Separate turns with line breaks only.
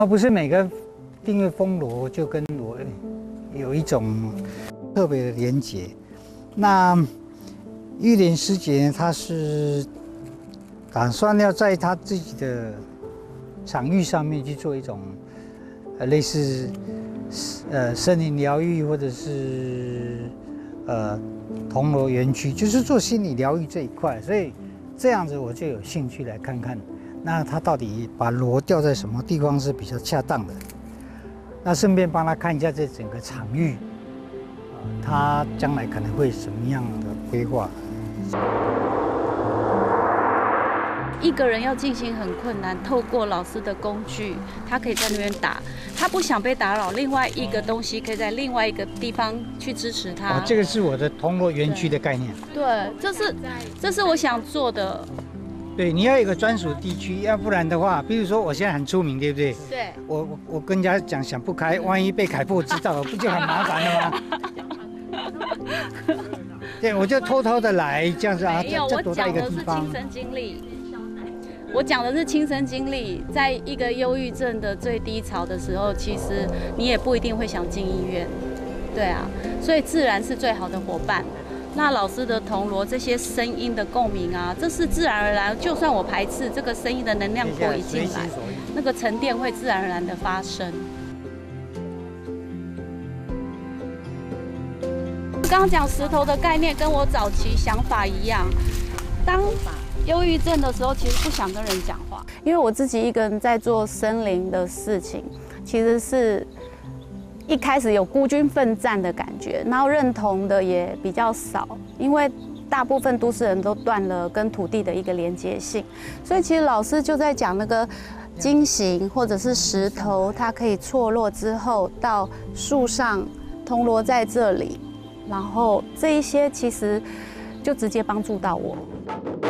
不是每个订阅风螺就跟我有一种特别的连结。那玉莲师姐她是打算要在她自己的场域上面去做一种类似森林疗愈或者是铜锣园区，就是做心理疗愈这一块，所以这样子我就有兴趣来看看，那他到底把螺吊在什么地方是比较恰当的？那顺便帮他看一下这整个场域，他将来可能会什么样的规划？
一个人要进行很困难，透过老师的工具，他可以在那边打，他不想被打扰，另外一个东西可以在另外一个地方去支持他。
这个是我的铜锣园区的概念。
对，这是我想做的。
对，你要有一个专属地区，要不然的话，比如说我现在很出名，对不对？
对。
我跟人家讲想不开，万一被凯擘知道了，不就很麻烦了吗？对，我就偷偷的来这样子啊，这躲到一个地方。
亲身经历。我讲的是亲身经历，在一个忧郁症的最低潮的时候，其实你也不一定会想进医院，对啊，所以自然是最好的伙伴。那老师的铜锣这些声音的共鸣啊，这是自然而然，就算我排斥这个声音的能量波一进来，那个沉淀会自然而然的发生。刚刚讲石头的概念跟我早期想法一样，当忧郁症的时候，其实不想跟人讲话，因为我自己一个人在做森林的事情，其实是一开始有孤军奋战的感觉，然后认同的也比较少，因为大部分都市人都断了跟土地的一个连接性，所以其实老师就在讲那个金型或者是石头，它可以错落之后到树上，铜锣在这里，然后这一些其实就直接帮助到我。